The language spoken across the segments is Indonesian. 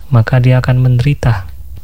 maka dia akan menderita.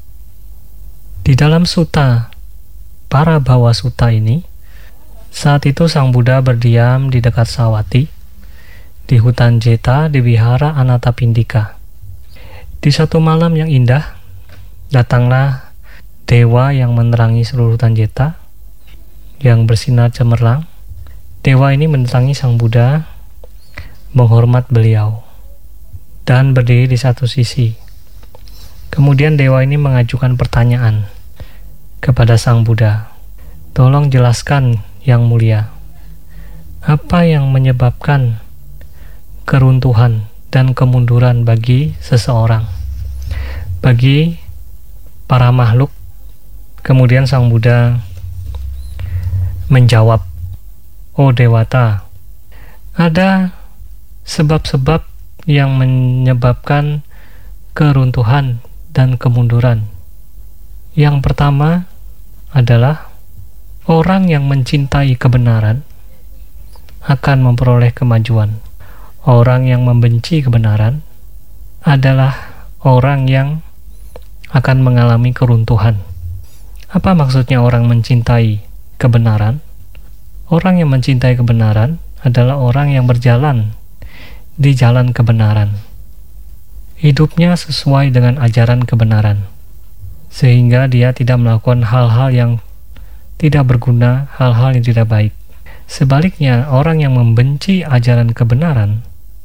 Di dalam sutta para Bawa Sutta ini, saat itu Sang Buddha berdiam di dekat Savatthi, di hutan Jeta di wihara Anathapindika. Di satu malam yang indah, datanglah dewa yang menerangi seluruh hutan Jeta, yang bersinar cemerlang. Dewa ini mendatangi Sang Buddha, menghormat beliau, dan berdiri di satu sisi. Kemudian dewa ini mengajukan pertanyaan kepada Sang Buddha. Tolong jelaskan, Yang Mulia, apa yang menyebabkan keruntuhan dan kemunduran bagi seseorang, bagi para makhluk? Kemudian Sang Buddha menjawab, "Oh Dewata, ada sebab-sebab yang menyebabkan keruntuhan dan kemunduran. Yang pertama adalah orang yang mencintai kebenaran akan memperoleh kemajuan. Orang yang membenci kebenaran adalah orang yang akan mengalami keruntuhan." Apa maksudnya orang mencintai kebenaran? Orang yang mencintai kebenaran adalah orang yang berjalan di jalan kebenaran. Hidupnya sesuai dengan ajaran kebenaran, sehingga dia tidak melakukan hal-hal yang tidak berguna, hal-hal yang tidak baik. Sebaliknya, orang yang membenci ajaran kebenaran,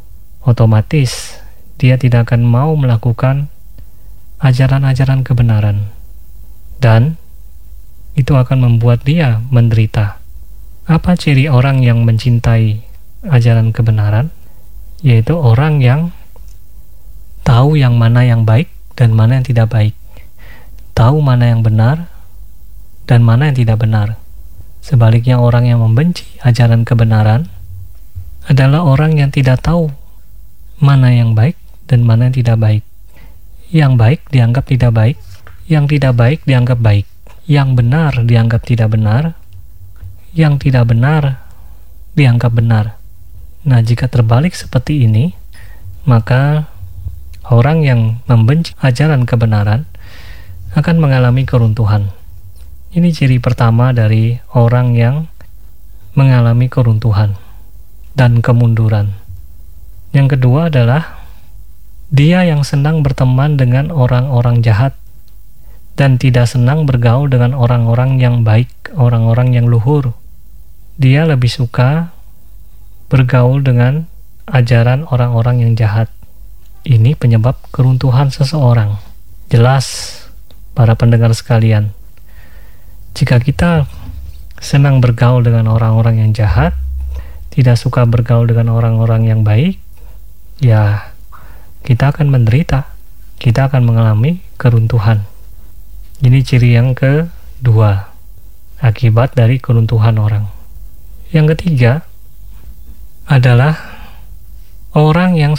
otomatis dia tidak akan mau melakukan ajaran-ajaran kebenaran, dan itu akan membuat dia menderita. Apa ciri orang yang mencintai ajaran kebenaran? Yaitu orang yang tahu yang mana yang baik dan mana yang tidak baik, tahu mana yang benar dan mana yang tidak benar. Sebaliknya, orang yang membenci ajaran kebenaran adalah orang yang tidak tahu mana yang baik dan mana yang tidak baik. Yang baik dianggap tidak baik, yang tidak baik dianggap baik, yang benar dianggap tidak benar, yang tidak benar dianggap benar. Nah, jika terbalik seperti ini, maka orang yang membenci ajaran kebenaran akan mengalami keruntuhan. Ini ciri pertama dari orang yang mengalami keruntuhan dan kemunduran. Yang kedua adalah dia yang senang berteman dengan orang-orang jahat dan tidak senang bergaul dengan orang-orang yang baik, orang-orang yang luhur. Dia lebih suka bergaul dengan ajaran orang-orang yang jahat. Ini penyebab keruntuhan seseorang. Jelas, para pendengar sekalian, jika kita senang bergaul dengan orang-orang yang jahat, tidak suka bergaul dengan orang-orang yang baik, ya kita akan menderita, kita akan mengalami keruntuhan. Ini ciri yang kedua, akibat dari keruntuhan orang. Yang ketiga adalah orang yang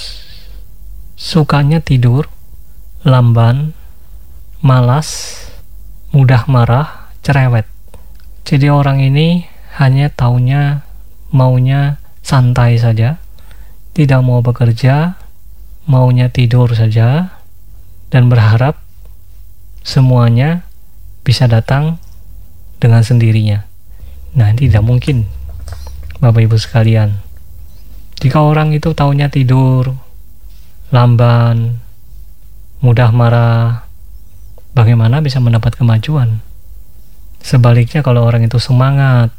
sukanya tidur, lamban, malas, mudah marah, cerewet. Jadi orang ini hanya maunya santai saja, tidak mau bekerja, maunya tidur saja, dan berharap semuanya bisa datang dengan sendirinya. Nah, tidak mungkin, Bapak Ibu sekalian. Jika orang itu taunya tidur, lamban, mudah marah, bagaimana bisa mendapat kemajuan? Sebaliknya, kalau orang itu semangat,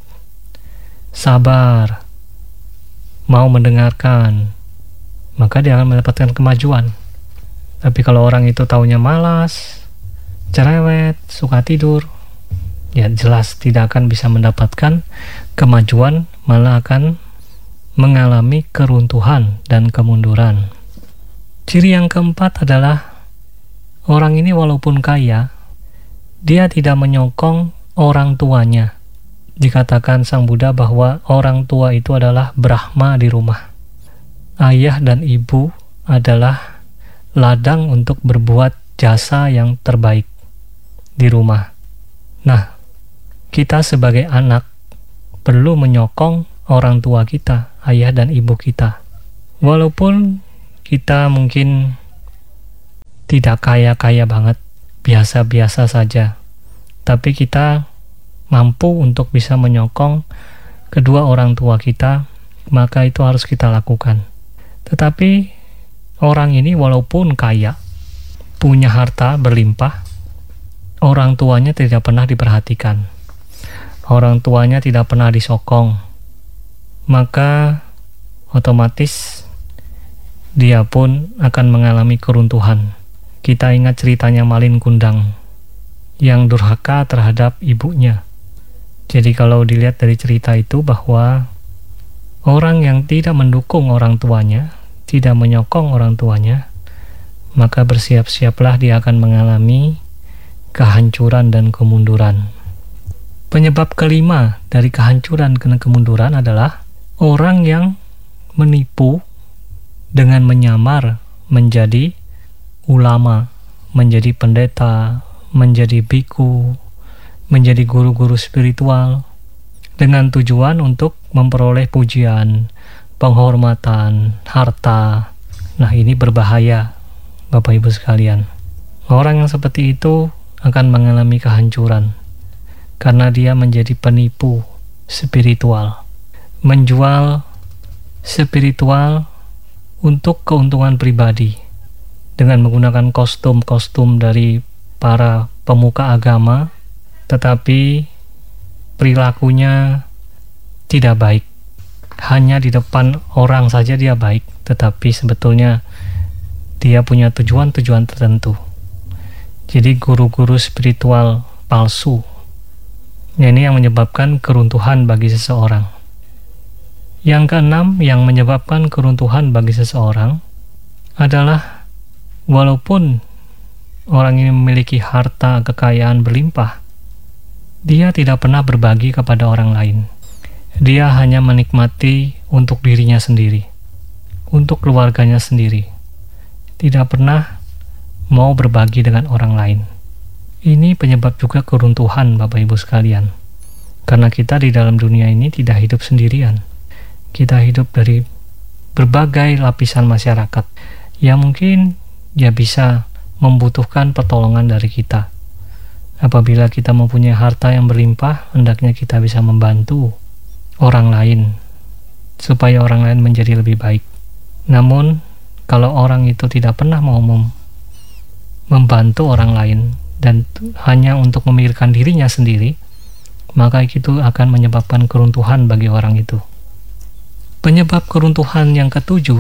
sabar, mau mendengarkan, maka dia akan mendapatkan kemajuan. Tapi kalau orang itu taunya malas, cerewet, suka tidur, ya jelas tidak akan bisa mendapatkan kemajuan, malah akan mengalami keruntuhan dan kemunduran. Ciri yang keempat adalah orang ini walaupun kaya, dia tidak menyokong orang tuanya. Dikatakan Sang Buddha bahwa orang tua itu adalah Brahma di rumah. Ayah dan ibu adalah ladang untuk berbuat jasa yang terbaik di rumah. Nah, kita sebagai anak perlu menyokong orang tua kita, ayah dan ibu kita. Walaupun kita mungkin tidak kaya-kaya banget, biasa-biasa saja, tapi kita mampu untuk bisa menyokong kedua orang tua kita, maka itu harus kita lakukan. Tetapi orang ini walaupun kaya, punya harta berlimpah, orang tuanya tidak pernah diperhatikan, orang tuanya tidak pernah disokong, maka otomatis dia pun akan mengalami keruntuhan. Kita ingat ceritanya Malin Kundang yang durhaka terhadap ibunya. Jadi kalau dilihat dari cerita itu bahwa orang yang tidak mendukung orang tuanya, tidak menyokong orang tuanya, maka bersiap-siaplah dia akan mengalami kehancuran dan kemunduran. Penyebab kelima dari kehancuran dan kemunduran adalah orang yang menipu dengan menyamar menjadi ulama, menjadi pendeta, menjadi biku, menjadi guru-guru spiritual dengan tujuan untuk memperoleh pujian, penghormatan, harta. Nah, ini berbahaya, Bapak Ibu sekalian. Orang yang seperti itu akan mengalami kehancuran karena dia menjadi penipu spiritual, menjual spiritual untuk keuntungan pribadi dengan menggunakan kostum-kostum dari para pemuka agama, tetapi perilakunya tidak baik. Hanya di depan orang saja dia baik, tetapi sebetulnya dia punya tujuan-tujuan tertentu. Jadi guru-guru spiritual palsu. Ini yang menyebabkan keruntuhan bagi seseorang. Yang keenam yang menyebabkan keruntuhan bagi seseorang adalah walaupun orang ini memiliki harta kekayaan berlimpah, dia tidak pernah berbagi kepada orang lain. Dia hanya menikmati untuk dirinya sendiri, untuk keluarganya sendiri. Tidak pernah mau berbagi dengan orang lain. Ini penyebab juga keruntuhan, Bapak Ibu sekalian. Karena kita di dalam dunia ini tidak hidup sendirian. Kita hidup dari berbagai lapisan masyarakat yang mungkin ya bisa membutuhkan pertolongan dari kita. Apabila kita mempunyai harta yang berlimpah, hendaknya kita bisa membantu orang lain supaya orang lain menjadi lebih baik. Namun, kalau orang itu tidak pernah mau membantu orang lain dan hanya untuk memikirkan dirinya sendiri, maka itu akan menyebabkan keruntuhan bagi orang itu. Penyebab keruntuhan yang ketujuh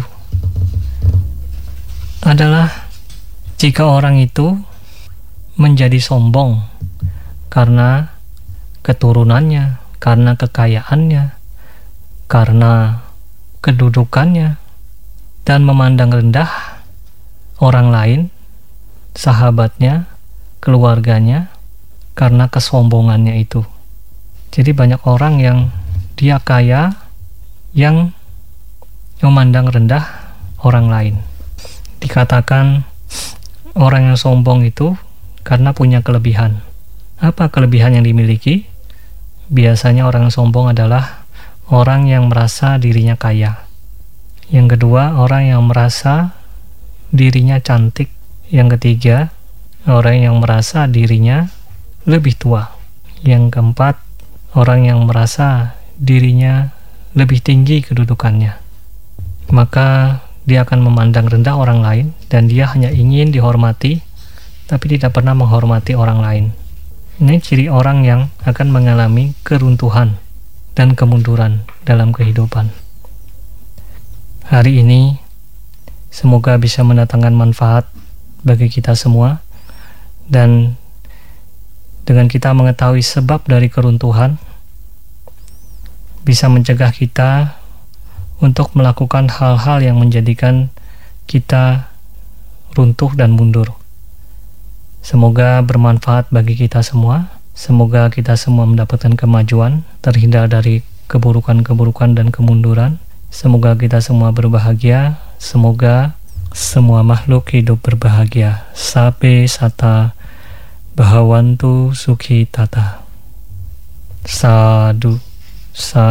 adalah jika orang itu menjadi sombong karena keturunannya, karena kekayaannya, karena kedudukannya, dan memandang rendah orang lain, sahabatnya, keluarganya, karena kesombongannya itu. Jadi banyak orang yang dia kaya, yang memandang rendah orang lain. Dikatakan orang yang sombong itu karena punya kelebihan. Apa kelebihan yang dimiliki? Biasanya orang yang sombong adalah orang yang merasa dirinya kaya. Yang kedua, orang yang merasa dirinya cantik. Yang ketiga, orang yang merasa dirinya lebih tua. Yang keempat, orang yang merasa dirinya lebih tinggi kedudukannya. Maka dia akan memandang rendah orang lain dan dia hanya ingin dihormati tapi tidak pernah menghormati orang lain. Ini ciri orang yang akan mengalami keruntuhan dan kemunduran dalam kehidupan. Hari ini semoga bisa mendatangkan manfaat bagi kita semua, dan dengan kita mengetahui sebab dari keruntuhan bisa mencegah kita untuk melakukan hal-hal yang menjadikan kita runtuh dan mundur. Semoga bermanfaat bagi kita semua. Semoga kita semua mendapatkan kemajuan, terhindar dari keburukan-keburukan dan kemunduran. Semoga kita semua berbahagia. Semoga semua makhluk hidup berbahagia. Sabe sata Bahawantu Sukhi Tata. Sadu.